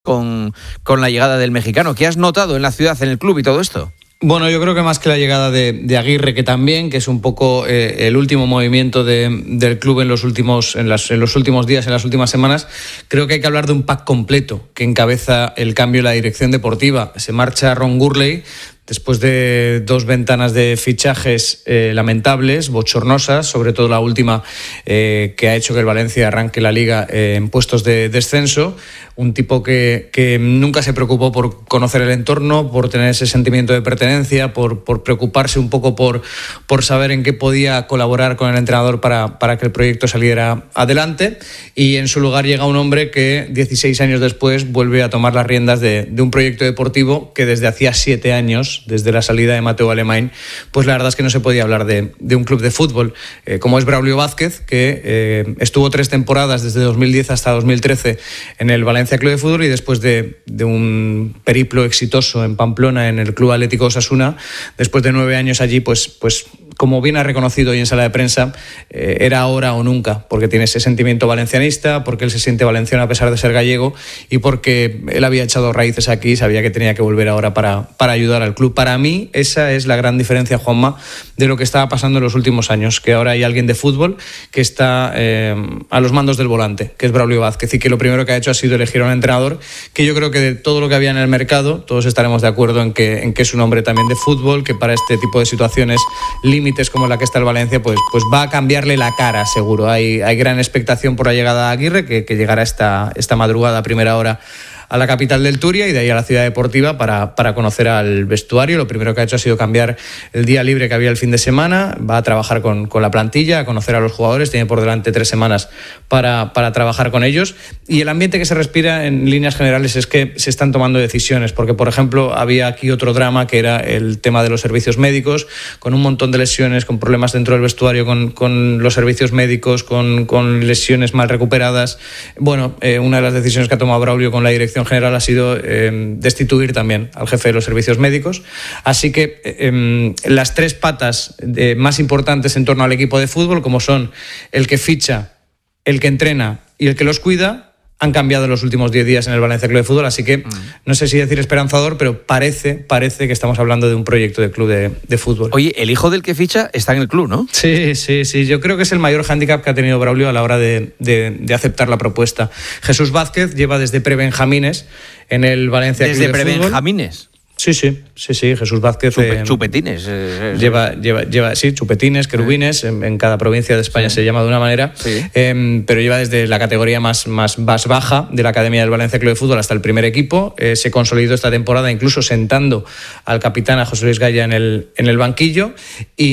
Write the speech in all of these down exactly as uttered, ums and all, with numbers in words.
con, con la llegada del mexicano. ¿Qué has notado en la ciudad, en el club y todo esto? Bueno, yo creo que más que la llegada de, de Aguirre, que también, que es un poco eh, el último movimiento de, del club en los últimos en, las, en los últimos días, en las últimas semanas, creo que hay que hablar de un pack completo que encabeza el cambio en la dirección deportiva. Se marcha Ron Gurley después de dos ventanas de fichajes eh, lamentables, bochornosas, sobre todo la última eh, que ha hecho que el Valencia arranque la Liga eh, en puestos de descenso. Un tipo que, que nunca se preocupó por conocer el entorno, por tener ese sentimiento de pertenencia, por, por preocuparse un poco por, por saber en qué podía colaborar con el entrenador para, para que el proyecto saliera adelante. Y en su lugar llega un hombre que dieciséis años después vuelve a tomar las riendas de, de un proyecto deportivo que desde hacía siete años, desde la salida de Mateu Alemany, pues la verdad es que no se podía hablar de, de un club de fútbol, eh, como es Braulio Vázquez, que eh, estuvo tres temporadas desde dos mil diez hasta dos mil trece en el Valencia Club de Fútbol, y después de, de un periplo exitoso en Pamplona en el Club Atlético Osasuna, después de nueve años allí, pues, pues como bien ha reconocido hoy en sala de prensa, eh, era ahora o nunca, porque tiene ese sentimiento valencianista, porque él se siente valenciano a pesar de ser gallego, y porque él había echado raíces aquí y sabía que tenía que volver ahora para, para ayudar al club. Para mí esa es la gran diferencia, Juanma, de lo que estaba pasando en los últimos años, que ahora hay alguien de fútbol que está eh, a los mandos del volante, que es Braulio Vázquez, y que lo primero que ha hecho ha sido elegir a un entrenador que yo creo que de todo lo que había en el mercado, todos estaremos de acuerdo en que, en que es un hombre también de fútbol, que para este tipo de situaciones límites como la que está el Valencia, pues, pues va a cambiarle la cara, seguro. Hay, hay gran expectación por la llegada de Aguirre, que, que llegará esta, esta madrugada a primera hora a la capital del Turia y de ahí a la ciudad deportiva para, para conocer al vestuario. Lo primero que ha hecho ha sido cambiar el día libre que había el fin de semana, va a trabajar con, con la plantilla, a conocer a los jugadores, tiene por delante tres semanas para, para trabajar con ellos, y el ambiente que se respira en líneas generales es que se están tomando decisiones, porque por ejemplo había aquí otro drama que era el tema de los servicios médicos, con un montón de lesiones, con problemas dentro del vestuario, con, con los servicios médicos, con, con lesiones mal recuperadas. Bueno, eh, una de las decisiones que ha tomado Braulio con la dirección general ha sido eh, destituir también al jefe de los servicios médicos. Así que eh, las tres patas de, más importantes en torno al equipo de fútbol, como son el que ficha, el que entrena y el que los cuida, han cambiado en los últimos diez días en el Valencia Club de Fútbol, así que mm. no sé si decir esperanzador, pero parece, parece que estamos hablando de un proyecto de club de, de fútbol. Oye, el hijo del que ficha está en el club, ¿no? Sí, sí, sí. Yo creo que es el mayor hándicap que ha tenido Braulio a la hora de, de, de aceptar la propuesta. Jesús Vázquez lleva desde prebenjamines en el Valencia Club de Fútbol. ¿Desde prebenjamines? Sí, sí, sí, sí, Jesús Vázquez. Chupe, eh, chupetines. Eh, lleva, lleva, lleva, sí, chupetines, querubines, en, en cada provincia de España sí. se llama de una manera, sí. eh, pero lleva desde la categoría más, más, más baja de la Academia del Valencia Club de Fútbol hasta el primer equipo. Eh, se consolidó esta temporada incluso sentando al capitán, a José Luis Gaya, en el, en el banquillo. Y,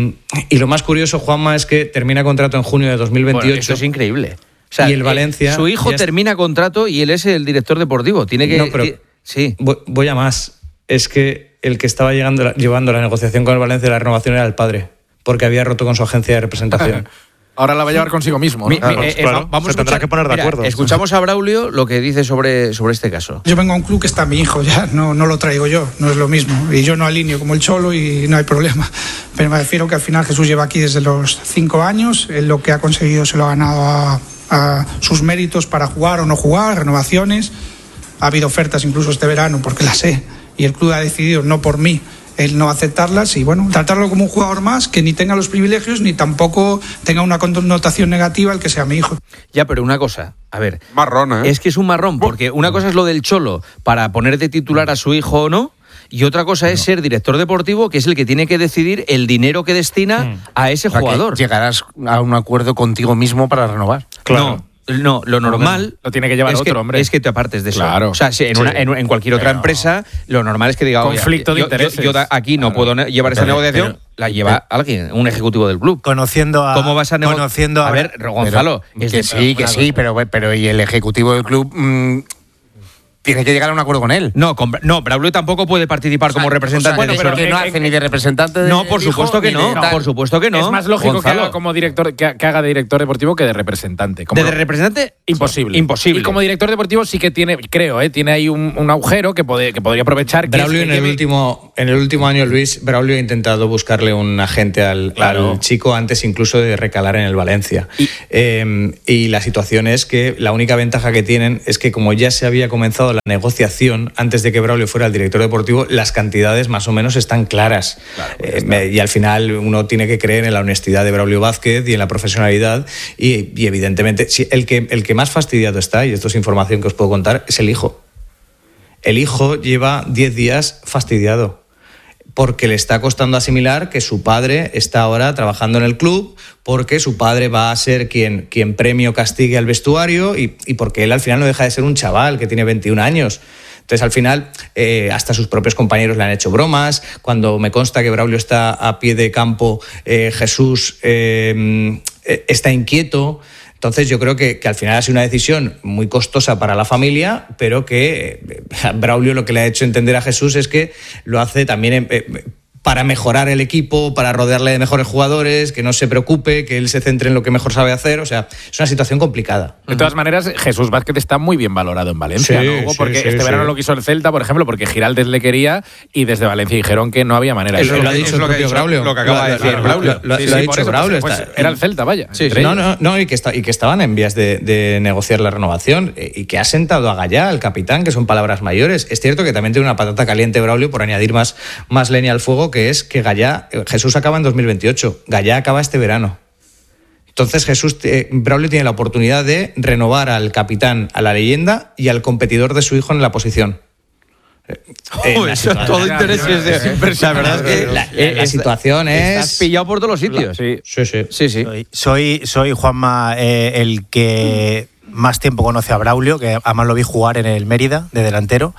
y lo más curioso, Juanma, es que termina contrato en junio de dos mil veintiocho. Bueno, esto es increíble. O sea, y el Valencia... Eh, su hijo termina contrato y él es el director deportivo. Tiene que... No, pero sí. voy, voy a más. Es que el que estaba llegando, llevando la negociación con el Valencia de la renovación era el padre, porque había roto con su agencia de representación. Ahora la va a llevar consigo mismo, ¿no? Mi, claro, mi, eh, claro. Vamos Se a tendrá escuchar, que poner de mira, acuerdo. Escuchamos a Braulio lo que dice sobre, sobre este caso. Yo vengo a un club que está mi hijo, ya no, no lo traigo yo, no es lo mismo. Y yo no alineo como el Cholo y no hay problema. Pero me refiero que al final Jesús lleva aquí desde los cinco años, él lo que ha conseguido se lo ha ganado a, a sus méritos para jugar o no jugar, renovaciones. Ha habido ofertas incluso este verano, porque las sé. Y el club ha decidido, no por mí, el no aceptarlas y bueno, tratarlo como un jugador más que ni tenga los privilegios ni tampoco tenga una connotación negativa el que sea mi hijo. Ya, pero una cosa, a ver, marrón, ¿eh? Es que es un marrón, porque una cosa es lo del Cholo para poner de titular a su hijo o no, y otra cosa es ser director deportivo, que es el que tiene que decidir el dinero que destina mm. a ese o sea, jugador. Que llegarás a un acuerdo contigo mismo para renovar. Claro. No. No, lo normal lo tiene que llevar es otro que, hombre. Es que te apartes de eso. Claro. O sea, si en, una, en, en cualquier otra pero... empresa, lo normal es que diga, conflicto de yo, intereses. Yo, yo aquí no claro. puedo llevar esa pero, negociación, pero, la lleva pero, alguien, un ejecutivo del club. Conociendo a. ¿Cómo vas a negociar? Conociendo a, a ver, Gonzalo. Pero, es que de, sí, que sí, pero, pero y el ejecutivo del club. Mmm, tiene que llegar a un acuerdo con él. No, con, no, Braulio tampoco puede participar o sea, como representante. O sea, bueno, pero que no hace ni de representante de No, por supuesto hijo, que no, no, por supuesto que no. Es más lógico Gonzalo. que haga como director que, que haga de director deportivo que de representante. Como de, de representante imposible. Imposible. Y como director deportivo sí que tiene, creo, ¿eh? tiene ahí un, un agujero que, puede, que podría aprovechar. Braulio que en el último en el último año, Luis, Braulio ha intentado buscarle un agente al, claro. al chico antes incluso de recalar en el Valencia. Y, eh, y la situación es que la única ventaja que tienen es que como ya se había comenzado la negociación, antes de que Braulio fuera el director deportivo, las cantidades más o menos están claras. Claro, pues eh, me, y al final uno tiene que creer en la honestidad de Braulio Vázquez y en la profesionalidad. Y, y evidentemente, sí, el, que, el que más fastidiado está, y esto es información que os puedo contar, es el hijo. El hijo lleva diez días fastidiado, porque le está costando asimilar que su padre está ahora trabajando en el club, porque su padre va a ser quien, quien premie o castigue al vestuario y, y porque él al final no deja de ser un chaval que tiene veintiún años. Entonces, al final, eh, hasta sus propios compañeros le han hecho bromas. Cuando me consta que Braulio está a pie de campo, eh, Jesús eh, está inquieto. Entonces yo creo que, que al final ha sido una decisión muy costosa para la familia, pero que eh, Braulio lo que le ha hecho entender a Jesús es que lo hace también eh, para mejorar el equipo, para rodearle de mejores jugadores, que no se preocupe, que él se centre en lo que mejor sabe hacer. O sea, es una situación complicada. De todas maneras, Jesús Vázquez está muy bien valorado en Valencia, sí, ¿no, Hugo? Porque sí, sí, este verano sí. lo quiso el Celta, por ejemplo, porque Giraldez le quería y desde Valencia dijeron que no había manera. Eso de lo ha dicho el propio Braulio. Lo que acaba de decir Braulio. Lo, lo, sí, lo ha sí, dicho eso, Braulio. pues, está, era el Celta, vaya. Sí, sí, no, no, no, y que, está, y que estaban en vías de, de negociar la renovación y que ha sentado a Gallá, al capitán, que son palabras mayores. Es cierto que también tiene una patata caliente Braulio por añadir más, más leña al fuego, que es que Gallá, Jesús acaba en dos mil veintiocho, Gallá acaba este verano. Entonces Jesús eh, Braulio tiene la oportunidad de renovar al capitán, a la leyenda y al competidor de su hijo en la posición. Eh, oh, eso es todo interés. La verdad es que la, la, la situación es... Estás pillado por todos los sitios. Sí, sí, sí. sí, sí. Soy, soy, soy Juanma, eh, el que más tiempo conoce a Braulio, que además lo vi jugar en el Mérida, de delantero,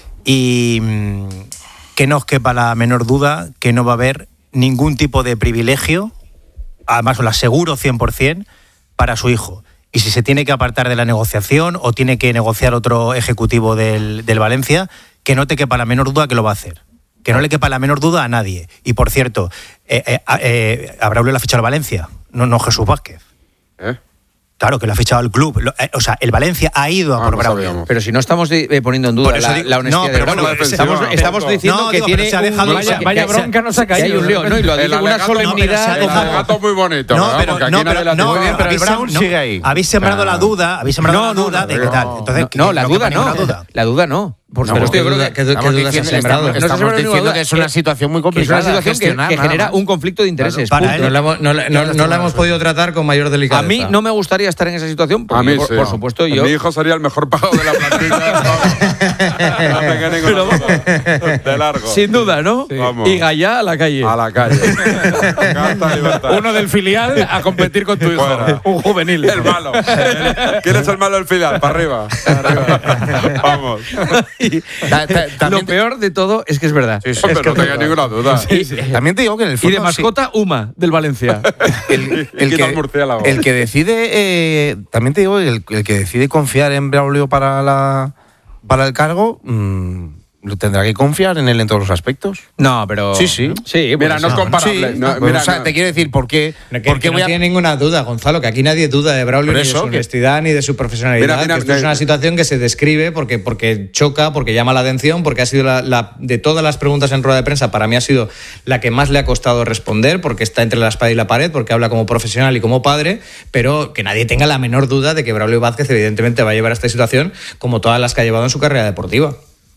y mmm, que no os quepa la menor duda que no va a haber ningún tipo de privilegio, además os lo aseguro cien por ciento, para su hijo. Y si se tiene que apartar de la negociación o tiene que negociar otro ejecutivo del, del Valencia, que no te quepa la menor duda que lo va a hacer. Que no le quepa la menor duda a nadie. Y por cierto, eh, eh, eh, a Braulio le ha fichado el Valencia, no, no Jesús Vázquez. ¿Eh? Claro, que lo ha fichado el club. Lo, eh, o sea, el Valencia ha ido a Ah, por no Braulio. sabíamos. Pero si no estamos eh, poniendo en duda Por eso la, digo- la honestidad no, de pero Braulio. bueno, estamos, pero- estamos diciendo no, que digo, pero tiene se ha dejado- un- Vaya, que- vaya que- bronca nos ha que hay caído. un lío, ¿no? Y lo El dice con una alegato- solemnidad. no, pero se ha El dejado- alegato muy bonito, No, ¿verdad? pero, Porque aquí no, nadie pero, la no, tiene. bien, pero el habéis, Brown no, sigue ahí. habéis sembrado Ah. la duda, habéis sembrado No, la no, duda no, de no, qué tal. no, Entonces, no, que- no, que la no duda quepa no. ninguna duda. La duda no. Por No, supuesto, ¿qué yo creo duda- que qué du- qué Estamos dudas has diciendo, sembrado? estamos, No se estamos sembrado ninguna diciendo duda. que es una Eh, situación muy que es una complicada de situación que, gestionar, que nada genera más. un conflicto de intereses. Para punto. él- No la hemos, no la- no- no la hemos podido tratar con mayor A delicadeza. mí no me gustaría estar en esa situación, porque A mí yo, por, sí. por supuesto yo... Mi hijo sería el mejor pagado de la plantilla. No tenga ninguna duda. De largo. Sin duda, ¿no? Vamos. Y Gallá a la calle. A la calle. Carta libertad. Uno del filial a competir con tu hijo. Fuera. Un juvenil. El malo. ¿Quién es el malo del filial? Para arriba. Para arriba. Vamos. Y Ta- ta- lo también- peor de todo es que es verdad. Hombre, no tenga ninguna duda. También te digo que en el Y fondo de mascota, Uma, del Valencia. sí, el, el Quita que, el murciélago. el que decide, eh, también te digo, el, el que decide confiar en Braulio para la para el cargo, mmm, lo tendrá que confiar en él en todos los aspectos. No, pero... Sí, sí. Sí, Mira, pues no es eso. comparable. Sí, No, ah, mira, o sea, no. te quiero decir por qué, Que, por qué que voy no a tiene ninguna duda, Gonzalo, que aquí nadie duda de Braulio Por ni de eso, su que- honestidad ni de su profesionalidad. Mira, mira, que esto es que- una situación que se describe porque, porque choca, porque llama la atención, porque ha sido la, la- de todas las preguntas en rueda de prensa, para mí ha sido la que más le ha costado responder, porque está entre la espada y la pared, porque habla como profesional y como padre, pero que nadie tenga la menor duda de que Braulio Vázquez evidentemente va a llevar a esta situación como todas las que ha llevado en su carrera deportiva.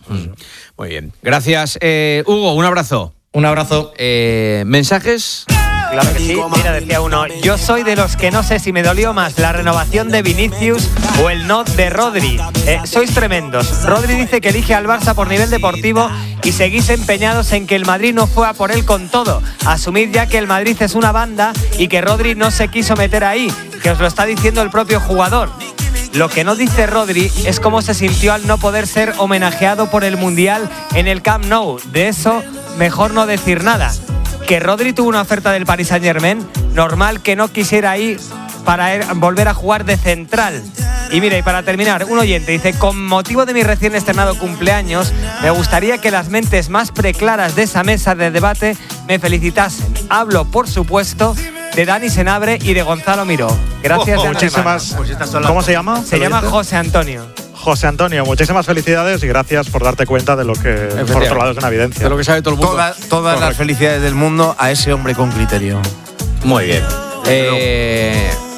Muy bien. Gracias, eh, Hugo. Un abrazo. Un abrazo. Eh, ¿Mensajes? Claro que sí. Mira, decía uno, yo soy de los que no sé si me dolió más la renovación de Vinicius o el no de Rodri. Eh, sois tremendos. Rodri dice que elige al Barça por nivel deportivo y seguís empeñados en que el Madrid no fue a por él con todo. Asumid ya que el Madrid es una banda y que Rodri no se quiso meter ahí, que os lo está diciendo el propio jugador. Lo que no dice Rodri es cómo se sintió al no poder ser homenajeado por el Mundial en el Camp Nou. De eso, mejor no decir nada. Que Rodri tuvo una oferta del Paris Saint-Germain, normal que no quisiera ir para er- volver a jugar de central. Y mira, y para terminar, un oyente dice, con motivo de mi recién estrenado cumpleaños, me gustaría que las mentes más preclaras de esa mesa de debate me felicitasen. Hablo, por supuesto, de Dani Senabre y de Gonzalo Miró. Gracias de Muchísimas. antemano. ¿Cómo se llama? Se llama José Antonio. José Antonio. Muchísimas felicidades y gracias por darte cuenta de lo que, por otro lado, es una evidencia. De lo que sabe todo el mundo. Toda- todas las felicidades del mundo a ese hombre con criterio. Muy bien. Eh,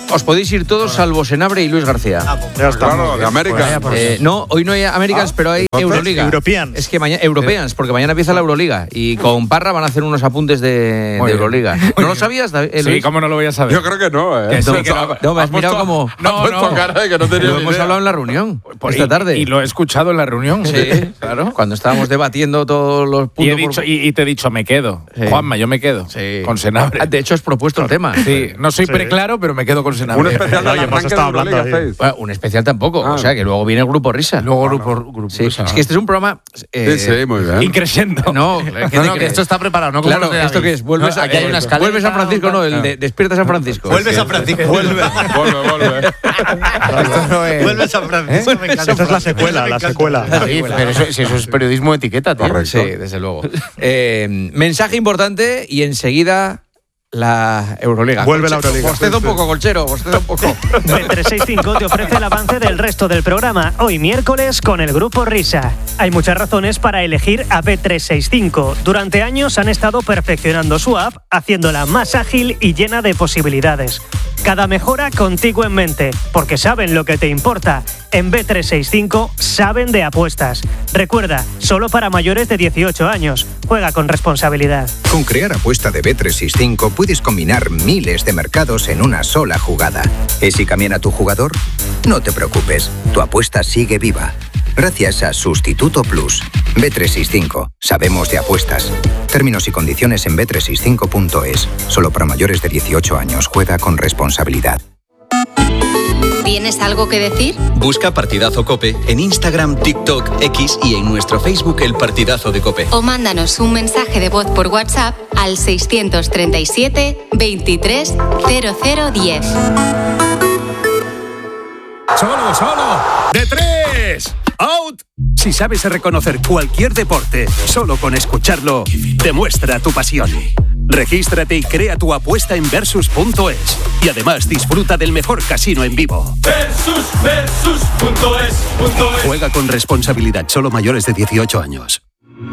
os podéis ir todos salvo Senabre y Luis García. Ya está. Claro, de América. Eh, no, hoy no hay Americans, Ah, pero hay entonces, Euroliga. Europeans. Es que mañana Europeans, porque mañana empieza la Euroliga y con Parra van a hacer unos apuntes de, Muy de bien. Euroliga. ¿No lo sabías, David? Eh, Sí, Luis? ¿cómo no lo voy a saber? Yo creo que no, ¿eh? Que sí, No, que no. No, me has ha mirado puesto- como- ha No, puesto no. cara de que no tenía Lo ni hemos idea. hablado en la reunión Por- esta y- tarde. Y, lo he escuchado en la reunión. Sí, claro. Cuando estábamos debatiendo todos los puntos. Y, he por- dicho, y, y te he dicho, me quedo. Sí. Juanma, yo me quedo. Sí. Con Senabre. Ah, De hecho, has propuesto el tema. Sí, no soy Sí. preclaro, pero me quedo con Senabre. Un especial de Oye, hemos arranque de estado hablando Euroliga ahí. hacéis. Bueno, un especial tampoco. Ah. O sea, que luego viene el grupo Risa. Luego grupo, grupo Sí, Risa. es que este es un programa. eh, Sí, sí, muy bien. Increciendo. No, ¿qué No, te no, que crees? esto está preparado, ¿no? Como Claro, los de ¿esto David. qué es? Vuelves No, a, aquí hay una escaleta, vuelves a San Francisco, no, el de Despierta San Francisco. Vuelves a Francisco. Vuelve. Vuelve, vuelve. Esto no es. Vuelves a Francisco, me encanta. Esa es la secuela, la secuela. Sí, pero eso, si eso es periodismo de etiqueta, tío. Correcto. Sí, desde luego. Eh, mensaje importante y enseguida la Euroliga. Vuelve la Euroliga. Bosteza un poco, Colchero, bosteza un poco. Bet trescientos sesenta y cinco te ofrece el avance del resto del programa, hoy miércoles con el grupo Risa. Hay muchas razones para elegir a Bet trescientos sesenta y cinco. Durante años han estado perfeccionando su app, haciéndola más ágil y llena de posibilidades. Cada mejora contigo en mente, porque saben lo que te importa. En Bet trescientos sesenta y cinco saben de apuestas. Recuerda, solo para mayores de dieciocho años. Juega con responsabilidad. Con Crear Apuesta de Bet trescientos sesenta y cinco puedes combinar miles de mercados en una sola jugada. ¿Y si cambian a tu jugador? No te preocupes, tu apuesta sigue viva. Gracias a Sustituto Plus. Bet trescientos sesenta y cinco. Sabemos de apuestas. Términos y condiciones en bet trescientos sesenta y cinco punto es. Solo para mayores de dieciocho años. Juega con responsabilidad. ¿Tienes algo que decir? Busca Partidazo Cope en Instagram, TikTok, X y en nuestro Facebook El Partidazo de Cope. O mándanos un mensaje de voz por WhatsApp al seiscientos treinta y siete, veintitrés, cero cero diez. ¡Solo, solo! ¡De tres! ¡Out! Si sabes reconocer cualquier deporte solo con escucharlo, demuestra tu pasión. Regístrate y crea tu apuesta en versus punto es. Y además disfruta del mejor casino en vivo. Versus, versus punto es, punto es. Juega con responsabilidad, solo mayores de dieciocho años.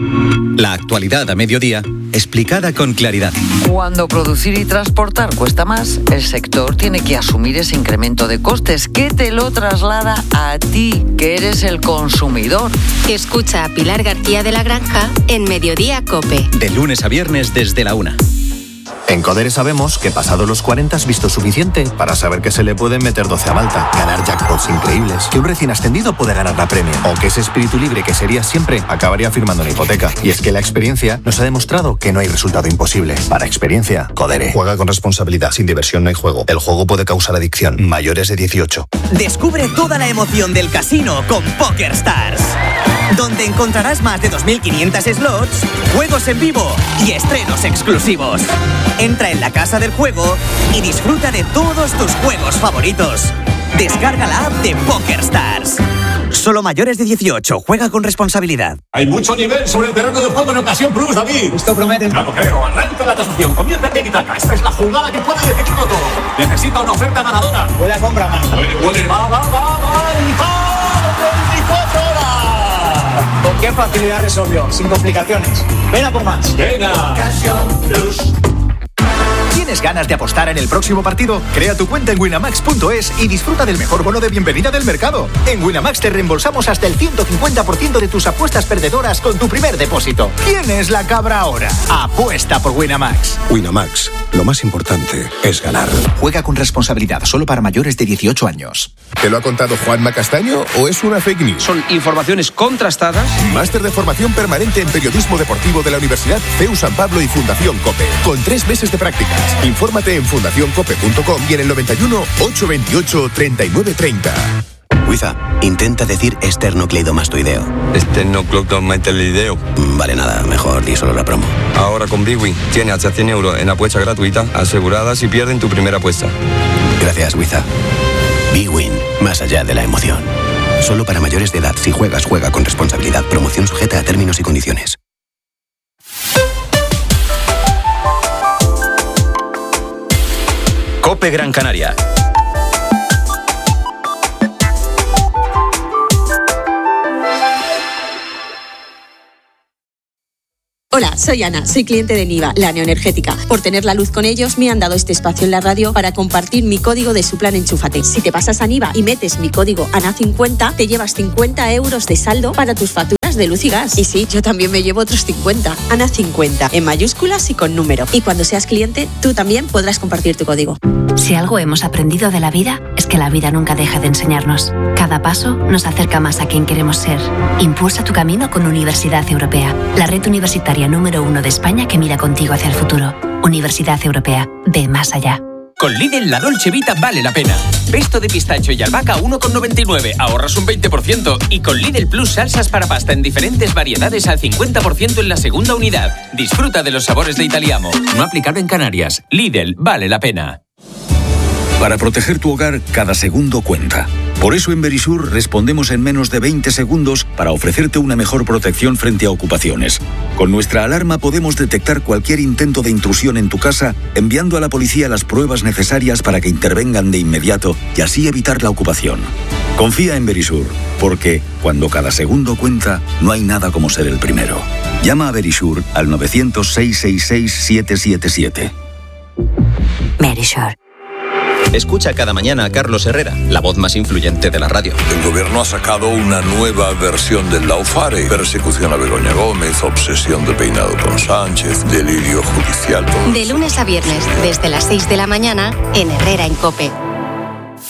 La actualidad a mediodía, explicada con claridad. Cuando producir y transportar cuesta más, el sector tiene que asumir ese incremento de costes que te lo traslada a ti, que eres el consumidor. Escucha a Pilar García de la Granja en Mediodía Cope. De lunes a viernes desde la una. En Codere sabemos que pasado los cuarenta has visto suficiente para saber que se le pueden meter doce a Malta, ganar jackpots increíbles, que un recién ascendido puede ganar la Premier, o que ese espíritu libre que sería siempre acabaría firmando una hipoteca. Y es que la experiencia nos ha demostrado que no hay resultado imposible. Para experiencia, Codere. Juega con responsabilidad. Sin diversión no hay juego. El juego puede causar adicción. Mayores de dieciocho. Descubre toda la emoción del casino con PokerStars, donde encontrarás más de dos mil quinientos slots, juegos en vivo y estrenos exclusivos. Entra en la casa del juego y disfruta de todos tus juegos favoritos. Descarga la app de PokerStars. Solo mayores de dieciocho. Juega con responsabilidad. Hay mucho nivel sobre el terreno de juego en Ocasión Plus, David. Esto promete. Claro, creo. Arranca la tasación. Comienza el tiki-taka. Esta es la jugada que puede decidirlo todo. Necesita una oferta ganadora. Huele a compra, man. Huele, huele. Va, va, va, va. veinticuatro horas. ¿Con qué facilidad resolvió? Sin complicaciones. Ven a por más. Venga. Ocasión Plus. ¿Tienes ganas de apostar en el próximo partido? Crea tu cuenta en winamax punto es y disfruta del mejor bono de bienvenida del mercado. En Winamax te reembolsamos hasta el ciento cincuenta por ciento de tus apuestas perdedoras con tu primer depósito. ¿Quién es la cabra ahora? Apuesta por Winamax. Winamax. Lo más importante es ganar. Juega con responsabilidad, solo para mayores de dieciocho años. ¿Te lo ha contado Juanma Castaño o es una fake news? Son informaciones contrastadas. Máster de formación permanente en periodismo deportivo de la Universidad C E U San Pablo y Fundación COPE. Con tres meses de prácticas. Infórmate en fundación cope punto com y en el noventa y uno, ochocientos veintiocho, treinta y nueve treinta. Wiza, intenta decir esternocleidomastoideo. Esternocleidomastoideo. Vale, nada, mejor di solo la promo. Ahora con Bwin tiene hasta cien euros en apuesta gratuita asegurada si pierden tu primera apuesta. Gracias, Wiza. Bwin, más allá de la emoción. Solo para mayores de edad. Si juegas, juega con responsabilidad. Promoción sujeta a términos y condiciones. Cope Gran Canaria. Hola, soy Ana, soy cliente de Niva, la neoenergética. Por tener la luz con ellos me han dado este espacio en la radio para compartir mi código de su plan Enchúfate. Si te pasas a Niva y metes mi código A N A cincuenta, te llevas cincuenta euros de saldo para tus facturas de luz y gas. Y sí, yo también me llevo otros cincuenta. A N A cincuenta, en mayúsculas y con número. Y cuando seas cliente, tú también podrás compartir tu código. Si algo hemos aprendido de la vida, es que la vida nunca deja de enseñarnos. Cada paso nos acerca más a quien queremos ser. Impulsa tu camino con Universidad Europea, la red universitaria número uno de España que mira contigo hacia el futuro. Universidad Europea, ve más allá. Con Lidl la Dolce Vita vale la pena. Pesto de pistacho y albahaca uno con noventa y nueve, ahorras un veinte por ciento. Y con Lidl Plus salsas para pasta en diferentes variedades al cincuenta por ciento en la segunda unidad. Disfruta de los sabores de Italiamo. No aplicable en Canarias. Lidl vale la pena. Para proteger tu hogar, cada segundo cuenta. Por eso en Verisur respondemos en menos de veinte segundos para ofrecerte una mejor protección frente a ocupaciones. Con nuestra alarma podemos detectar cualquier intento de intrusión en tu casa, enviando a la policía las pruebas necesarias para que intervengan de inmediato y así evitar la ocupación. Confía en Verisur, porque cuando cada segundo cuenta, no hay nada como ser el primero. Llama a Verisur al nueve cero cero, seis seis seis, siete siete siete. Verisur. Escucha cada mañana a Carlos Herrera, la voz más influyente de la radio. El gobierno ha sacado una nueva versión del Laufare. Persecución a Begoña Gómez, obsesión de peinado con Sánchez, delirio judicial. De lunes a viernes, desde las seis de la mañana, en Herrera en COPE.